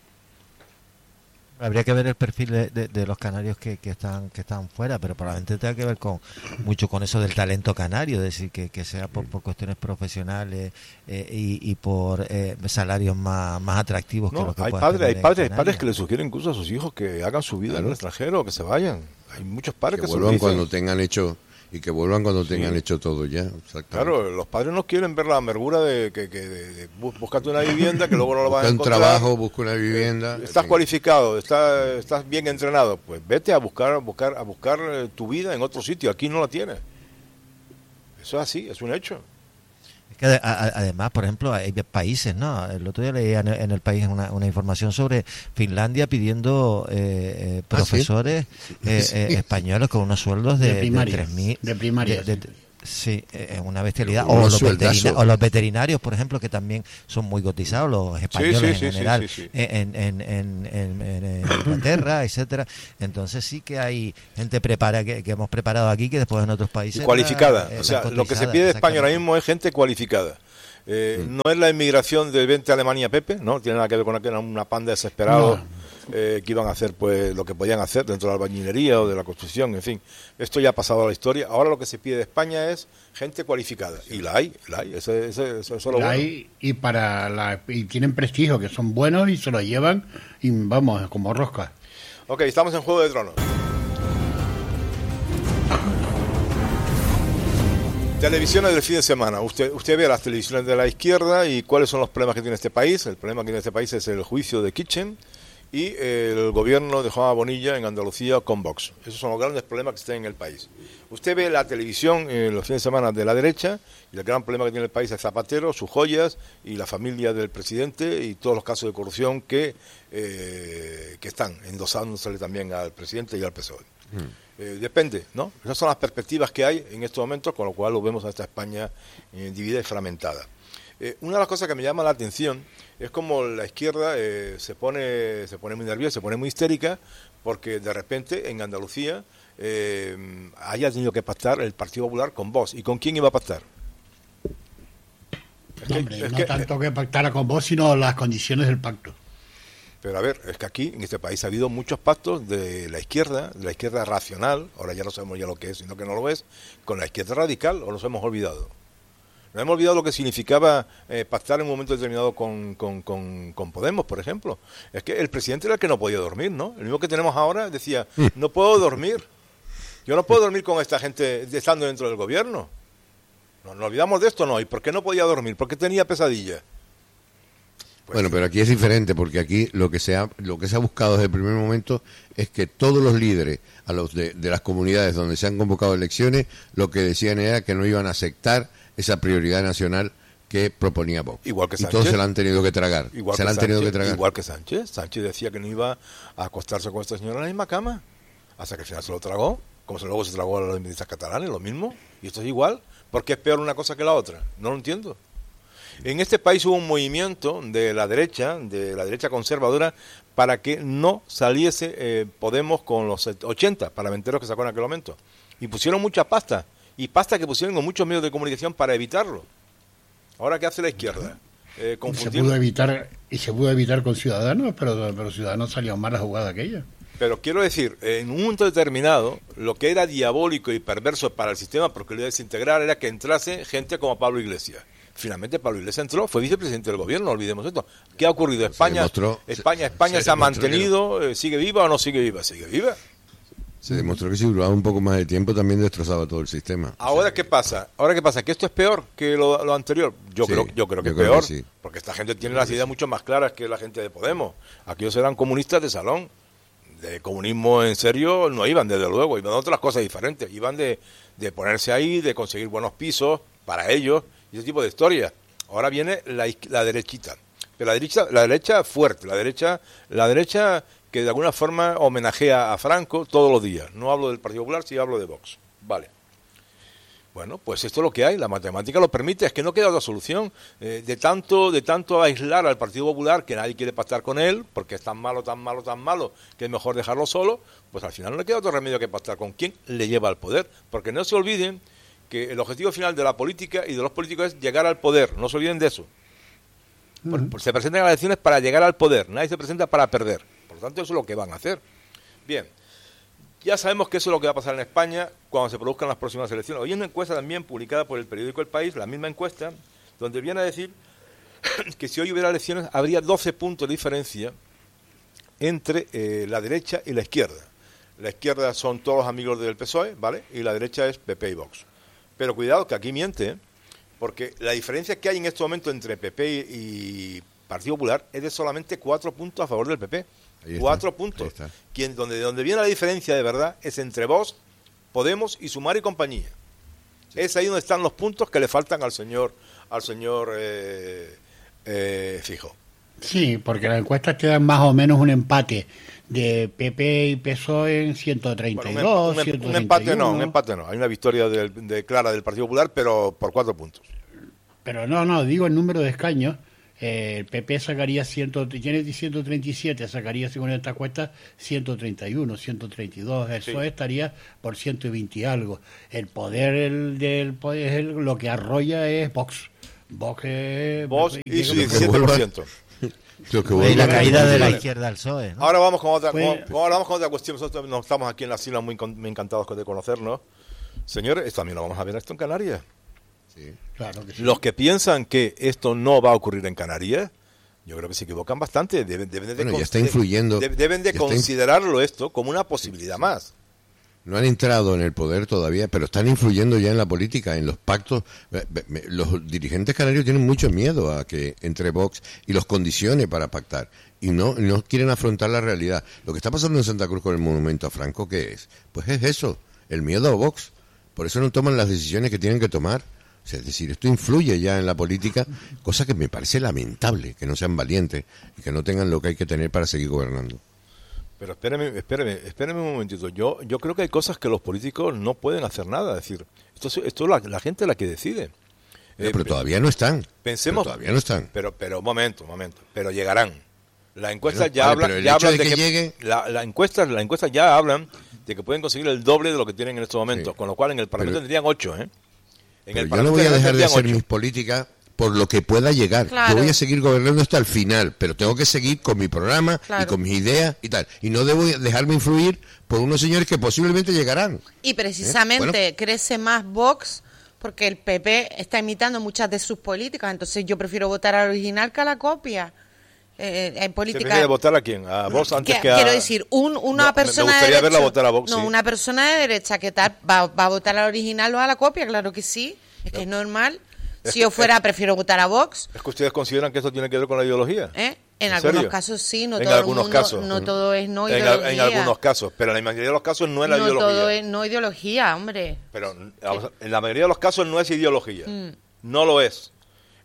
S5: Habría que ver el perfil de, de, de los canarios que, que están que están fuera, pero probablemente tenga que ver con mucho con eso del talento canario, es decir, que, que sea por, por cuestiones profesionales eh, y, y por eh, salarios más, más atractivos
S1: no,
S5: que los que
S1: hay
S5: puedan
S1: padres,
S5: tener
S1: hay padres,
S5: en
S1: padres que le sugieren incluso a sus hijos que hagan su vida claro. en el extranjero, que se vayan. Hay muchos padres
S3: que,
S1: que,
S3: que vuelvan cuando tengan hecho y que vuelvan cuando sí. tengan hecho todo ya.
S1: Claro, los padres no quieren ver la amargura de que, que de, de, búscate una vivienda que luego no lo vas a encontrar.
S3: Un trabajo, busca una vivienda.
S1: Estás sí. cualificado, estás, estás bien entrenado, pues vete a buscar, a buscar, a buscar tu vida en otro sitio. Aquí no la tienes. Eso es así, es un hecho.
S5: Es que a, a, además, por ejemplo, hay países, ¿no? El otro día leía en el, en el país una, una información sobre Finlandia pidiendo eh, eh, profesores ¿Ah, sí? eh, eh, españoles con unos sueldos de, de, de tres mil.
S2: De primaria.
S5: De, de, sí, es eh, una bestialidad. O los, veterina, o los veterinarios, por ejemplo, que también son muy cotizados, los españoles sí, sí, en sí, general, sí, sí, sí. En, en, en, en, en Inglaterra, etcétera. Entonces sí que hay gente prepara que, que hemos preparado aquí que después en otros países...
S1: Y cualificada. La, o sea, lo que se pide de España ahora mismo es gente cualificada. Eh, mm. No es la inmigración del vente a Alemania Pepe, ¿no? Tiene nada que ver con aquella, una panda de desesperados no. eh, que iban a hacer pues lo que podían hacer dentro de la albañilería o de la construcción, en fin. Esto ya ha pasado a la historia. Ahora lo que se pide de España es gente cualificada. Y la hay, la hay. Ese, ese, eso es lo
S2: la
S1: bueno.
S2: hay y, para la, y tienen prestigio, que son buenos y se lo llevan y vamos, como rosca.
S1: Ok, estamos en Juego de Tronos. Televisiones del fin de semana. Usted usted ve las televisiones de la izquierda y cuáles son los problemas que tiene este país. El problema que tiene este país es el juicio de Kitchen y el gobierno de Juanma Bonilla en Andalucía con Vox. Esos son los grandes problemas que están en el país. Usted ve la televisión en los fines de semana de la derecha y el gran problema que tiene el país es Zapatero, sus joyas y la familia del presidente y todos los casos de corrupción que, eh, que están endosándosele también al presidente y al P S O E. Mm. Eh, depende, ¿no? Esas son las perspectivas que hay en estos momentos, con lo cual lo vemos a esta España eh, dividida y fragmentada. Eh, una de las cosas que me llama la atención es como la izquierda eh, se pone se pone muy nerviosa, se pone muy histérica, porque de repente en Andalucía eh, haya tenido que pactar el Partido Popular con Vox. ¿Y con quién iba a pactar?
S2: Es que, Hombre, es no que, tanto que pactara con Vox, sino las condiciones del pacto.
S1: Pero a ver, es que aquí, en este país, ha habido muchos pactos de la izquierda, de la izquierda racional, ahora ya no sabemos ya lo que es, sino que no lo es, con la izquierda radical, o nos hemos olvidado. Nos hemos olvidado lo que significaba eh, pactar en un momento determinado con, con, con, con Podemos, por ejemplo. Es que el presidente era el que no podía dormir, ¿no? El mismo que tenemos ahora decía, no puedo dormir. Yo no puedo dormir con esta gente estando dentro del gobierno. No, nos olvidamos de esto, ¿no? ¿Y por qué no podía dormir? ¿Por qué tenía pesadilla?
S3: Pues bueno, pero aquí es diferente, porque aquí lo que se ha lo que se ha buscado desde el primer momento es que todos los líderes a los de, de las comunidades donde se han convocado elecciones, lo que decían era que no iban a aceptar esa prioridad nacional que proponía Vox.
S1: Igual que
S3: y
S1: Sánchez.
S3: todos se la han tenido que tragar.
S1: Igual
S3: se
S1: que
S3: la han
S1: Sánchez,
S3: tenido que tragar.
S1: Igual que Sánchez. Sánchez decía que no iba a acostarse con esta señora en la misma cama, hasta que al final se lo tragó, como se luego se tragó a los independentistas catalanes, lo mismo. Y esto es igual, porque es peor una cosa que la otra. No lo entiendo. En este país hubo un movimiento de la derecha, de la derecha conservadora, para que no saliese eh, Podemos con los ochenta parlamentarios que sacó en aquel momento. Y pusieron mucha pasta, y pasta que pusieron con muchos medios de comunicación para evitarlo. Ahora, ¿qué hace la izquierda? Eh,
S2: y se pudo evitar y se pudo evitar con Ciudadanos, pero, pero Ciudadanos salió mal la jugada aquella.
S1: Pero quiero decir, en un momento determinado, lo que era diabólico y perverso para el sistema, porque lo iba a desintegrar, era que entrase gente como Pablo Iglesias. Finalmente Pablo Iglesias entró, fue vicepresidente del gobierno, no olvidemos esto. ¿Qué ha ocurrido? España,
S3: demostró,
S1: España, España se, se ha mantenido, eh, sigue viva o no sigue viva, sigue viva.
S3: Se demostró que si duraba un poco más de tiempo también destrozaba todo el sistema.
S1: Ahora, ¿qué pasa? Ahora, ¿qué pasa? ¿Que esto es peor que lo, lo anterior? Yo sí, creo, yo creo que yo es creo peor, que sí. Porque esta gente tiene las ideas mucho más claras que la gente de Podemos. Aquellos eran comunistas de salón. De comunismo en serio no iban, desde luego, iban de otras cosas diferentes. Iban de, de ponerse ahí, de conseguir buenos pisos para ellos y ese tipo de historias. Ahora viene la, la derechita. Pero la derecha, la derecha fuerte, la derecha, la derecha que de alguna forma homenajea a Franco todos los días. No hablo del Partido Popular, sí hablo de Vox. Vale. Bueno, pues esto es lo que hay, la matemática lo permite, es que no queda otra solución. Eh, de tanto de tanto aislar al Partido Popular, que nadie quiere pactar con él, porque es tan malo, tan malo, tan malo, que es mejor dejarlo solo, pues al final no le queda otro remedio que pactar con quien le lleva al poder. Porque no se olviden que el objetivo final de la política y de los políticos es llegar al poder, no se olviden de eso. Por, por, se presentan a las elecciones para llegar al poder, nadie se presenta para perder. Por lo tanto, eso es lo que van a hacer. Bien, ya sabemos que eso es lo que va a pasar en España cuando se produzcan las próximas elecciones. Hoy hay una encuesta también publicada por el periódico El País, la misma encuesta, donde viene a decir que si hoy hubiera elecciones habría doce puntos de diferencia entre eh, la derecha y la izquierda. La izquierda son todos los amigos del P S O E, ¿vale? Y la derecha es P P y Vox. Pero cuidado, que aquí miente, ¿eh? Porque la diferencia que hay en este momento entre P P y Partido Popular es de solamente cuatro puntos a favor del P P. Cuatro puntos. Quien, donde, donde viene la diferencia de verdad es entre Vox, Podemos y Sumar y compañía. Sí. Es ahí donde están los puntos que le faltan al señor al señor eh, eh, Fijo.
S2: Sí, porque las encuestas quedan más o menos un empate de P P y P S O E en ciento treinta y dos,
S1: bueno, un,
S2: ciento treinta y uno.
S1: Un empate no, un empate no. Hay una victoria de, de clara del Partido Popular, pero por cuatro puntos.
S2: Pero no, no, digo el número de escaños. Eh, el P P sacaría ciento, tiene ciento treinta y siete, sacaría según esta encuesta ciento treinta y uno, ciento treinta y dos, eso sí. Estaría por ciento veinte y algo. El poder el, del poder el, lo que arrolla es Vox. Vox, es,
S1: Vox y su diecisiete por ciento.
S5: Y la caída de la izquierda al P S O E, ¿no?
S1: Ahora vamos con otra, pues, con, ahora vamos con otra cuestión. Nosotros no estamos aquí en la isla muy, muy encantados de conocernos. Señores, esto también lo vamos a ver esto en Canarias.
S2: Sí, claro que sí.
S1: Los que piensan que esto no va a ocurrir en Canarias, yo creo que se equivocan bastante. Deben, deben de,
S3: bueno, ya está influyendo.
S1: De, deben de considerarlo esto como una posibilidad sí, sí. más.
S3: No han entrado en el poder todavía, pero están influyendo ya en la política, en los pactos. Los dirigentes canarios tienen mucho miedo a que entre Vox y los condicione para pactar. Y no, no quieren afrontar la realidad. Lo que está pasando en Santa Cruz con el monumento a Franco, ¿qué es? Pues es eso, el miedo a Vox. Por eso no toman las decisiones que tienen que tomar. O sea, es decir, esto influye ya en la política, cosa que me parece lamentable, que no sean valientes y que no tengan lo que hay que tener para seguir gobernando.
S1: Pero espéreme, espéreme, espéreme un momentito. Yo yo creo que hay cosas que los políticos no pueden hacer nada. Es decir, esto, esto es la, la gente la que decide.
S3: Pero, eh, pero todavía no están.
S1: Pensemos.
S3: Pero todavía no están.
S1: Pero, pero, un momento, un momento. Pero llegarán. La encuesta ya vale, hablan, ya hablan de, de que, que llegue... la, la encuesta, la encuesta ya hablan de que pueden conseguir el doble de lo que tienen en estos momentos, sí. Con lo cual en el Parlamento pero, tendrían ocho, ¿eh? En
S3: el yo no voy a dejar de hacer ocho. Mis políticas por lo que pueda llegar. Claro. Yo voy a seguir gobernando hasta el final, pero tengo que seguir con mi programa claro. Y con mis ideas y tal. Y no debo dejarme influir por unos señores que posiblemente llegarán.
S4: Y precisamente ¿Eh? bueno. crece más Vox porque el P P está imitando muchas de sus políticas, entonces yo prefiero votar al original que a la copia. Eh, en política.
S1: ¿Se de votar a quién? ¿A Vox antes que, que a...?
S4: Quiero decir, un, una no, persona
S1: me gustaría
S4: de derecha...
S1: verla votar a Vox,
S4: no,
S1: sí.
S4: Una persona de derecha que tal va, va a votar al original o a la copia, claro que sí. Es que es normal. Si yo fuera, prefiero votar a Vox.
S1: ¿Es que ustedes consideran que esto tiene que ver con la ideología?
S4: ¿Eh? En, ¿En algunos serio? casos sí, no
S1: en
S4: todo
S1: algunos
S4: el mundo,
S1: casos.
S4: no todo es no
S1: en,
S4: ideología.
S1: En algunos casos, pero en la mayoría de los casos no es la
S4: no
S1: ideología.
S4: No todo es no ideología, hombre.
S1: Pero en la mayoría de los casos no es ideología. Mm. No lo es.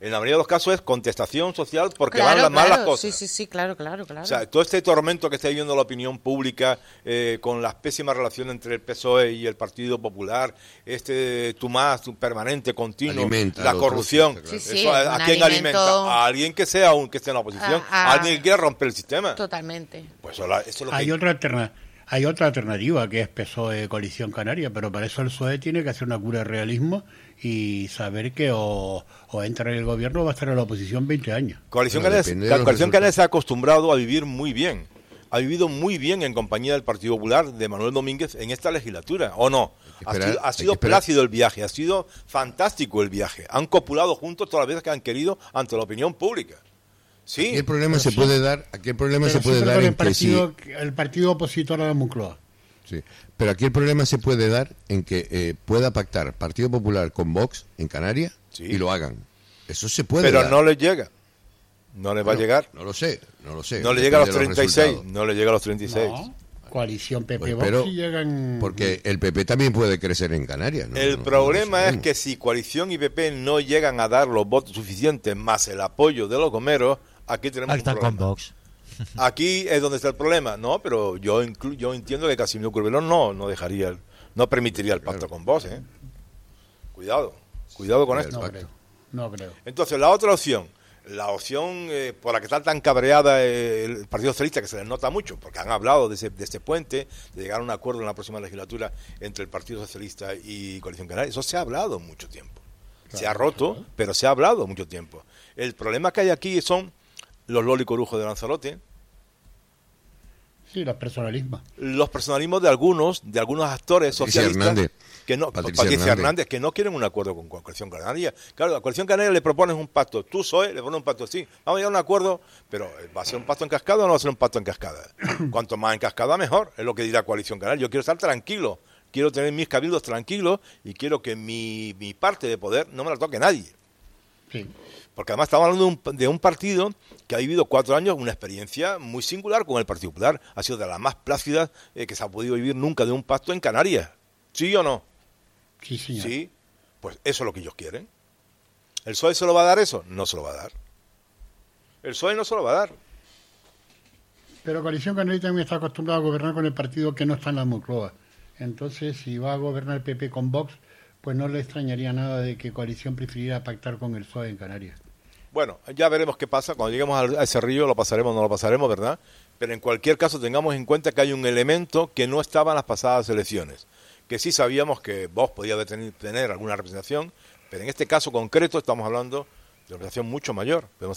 S1: En la mayoría de los casos es contestación social porque
S4: Claro,
S1: van las
S4: claro,
S1: malas cosas.
S4: Sí, sí, sí, claro, claro, claro.
S1: O sea, todo este tormento que está viviendo la opinión pública eh, con las pésimas relaciones entre el P S O E y el Partido Popular, este tú más, tu permanente, continuo,
S3: Alimenta
S1: la
S3: lo
S1: corrupción.
S3: otro,
S4: Sí, sí,
S1: Eso, ¿a,
S4: un
S1: a quién
S4: alimento-
S1: alimenta? A alguien que sea un que esté en la oposición,
S4: A- a-
S1: a alguien que quiera romper el sistema.
S4: Totalmente.
S1: Pues eso, eso es lo que
S2: Hay otra alterna- hay otra alternativa que es P S O E Coalición Canaria, pero para eso el P S O E tiene que hacer una cura de realismo y saber que o, o entra en el gobierno o va a estar en la oposición veinte años.
S1: Coalición
S3: Bueno,
S1: Canaria,
S3: depende de
S1: la
S3: los
S1: Coalición
S3: resultados.
S1: Canaria se ha acostumbrado a vivir muy bien. Ha vivido muy bien en compañía del Partido Popular de Manuel Domínguez en esta legislatura, ¿o no?
S3: que
S1: Ha
S3: esperar,
S1: sido, ha
S3: hay
S1: sido
S3: que esperar.
S1: plácido el viaje, ha sido fantástico el viaje. Han copulado juntos todas las veces que han querido ante la opinión pública. Sí,
S3: Aquí el problema
S2: Pero
S3: se
S2: sí.
S3: puede dar, aquí el problema
S2: Pero
S3: se puede
S2: siempre
S3: dar
S2: con
S3: en
S2: el
S3: que si,
S2: partido, el partido opositor a la Moncloa.
S3: sí, pero aquí el problema se puede dar en que eh, pueda pactar Partido Popular con Vox en Canarias
S1: Sí.
S3: y lo hagan. Eso se puede
S1: pero
S3: dar.
S1: no les llega. No les va a
S3: Bueno,
S1: llegar.
S3: No lo sé, no lo sé.
S1: No le llega a los
S3: Depende de
S1: treinta y seis.
S3: resultados.
S1: No le llega a los treinta y seis.
S2: No, coalición P P
S3: Pues,
S2: Vox
S3: pero-
S2: y llegan...
S3: Porque el P P también puede crecer en Canarias. ¿no?
S1: El
S3: No- no
S1: problema
S3: lo
S1: es
S3: sabemos.
S1: que si Coalición y P P no llegan a dar los votos suficientes más el apoyo de los gomeros, aquí tenemos
S5: Ahí están
S1: un
S5: con
S1: problema.
S5: Vox.
S1: Aquí es donde está el problema. No, pero yo inclu- yo entiendo que Casimiro Curbelón no, no dejaría, el- no permitiría el pacto con vos, ¿eh? Cuidado, cuidado con
S3: El
S1: esto.
S2: No
S3: pacto.
S2: creo, no creo.
S1: Entonces, la otra opción, la opción eh, por la que está tan cabreada eh, el Partido Socialista, que se les nota mucho, porque han hablado de, ese, de este puente, de llegar a un acuerdo en la próxima legislatura entre el Partido Socialista y Coalición Canaria. Eso se ha hablado mucho tiempo. Se ha roto, pero se ha hablado mucho tiempo. El problema que hay aquí son los Loli Corujo de Lanzarote,
S2: Sí, los personalismos.
S1: los personalismos de algunos, de algunos actores
S3: Patricia
S1: socialistas
S3: Hernández.
S1: que no,
S3: Patricia
S1: Patricia Hernández.
S3: Hernández.
S1: que no quieren un acuerdo con Coalición Canaria. Claro, a Coalición Canaria le propones un pacto, tú soy, le pones un pacto así, vamos a llegar a un acuerdo, pero ¿va a ser un pacto en cascada o no va a ser un pacto en cascada? Cuanto más en cascada mejor, es lo que dirá Coalición Canaria. Yo quiero estar tranquilo, quiero tener mis cabildos tranquilos y quiero que mi, mi parte de poder no me la toque nadie.
S2: Sí.
S1: Porque además estamos hablando de un, de un partido que ha vivido cuatro años una experiencia muy singular con el Partido Popular. Ha sido de las más plácidas eh, que se ha podido vivir nunca de un pacto en Canarias. ¿Sí o no?
S2: Sí, señor.
S1: Sí. Pues eso es lo que ellos quieren. ¿El P S O E se lo va a dar eso? No se lo va a dar. El P S O E no se lo va a dar.
S2: Pero Coalición Canaria también está acostumbrada a gobernar con el partido que no está en la Moncloa. Entonces, si va a gobernar el P P con Vox, pues no le extrañaría nada de que Coalición prefiriera pactar con el P S O E en Canarias.
S1: Bueno, ya veremos qué pasa. Cuando lleguemos al- a ese río lo pasaremos o no lo pasaremos, ¿verdad? Pero en cualquier caso tengamos en cuenta que hay un elemento que no estaba en las pasadas elecciones. Que sí sabíamos que Vox podía tener, tener alguna representación, pero en este caso concreto estamos hablando de una representación mucho mayor. Podemos